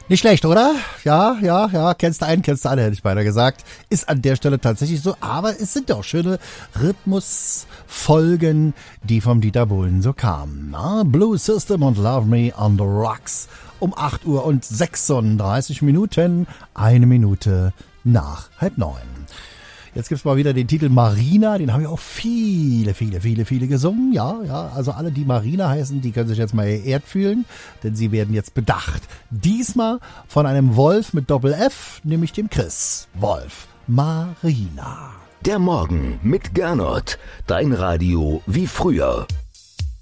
Nicht schlecht, oder? Ja, kennst du einen, kennst du alle, hätte ich beinahe gesagt. Ist an der Stelle tatsächlich so, aber es sind auch schöne Rhythmusfolgen, die vom Dieter Bohlen so kamen. Na? Blue System und Love Me on the Rocks um 8 Uhr und 36 Minuten, 1 Minute nach 8:30. Jetzt gibt's mal wieder den Titel Marina, den haben ja auch viele gesungen. Ja, also alle, die Marina heißen, die können sich jetzt mal geehrt fühlen, denn sie werden jetzt bedacht. Diesmal von einem Wolf mit Doppel-F, nämlich dem Chris Wolf. Marina. Der Morgen mit Gernot, dein Radio wie früher.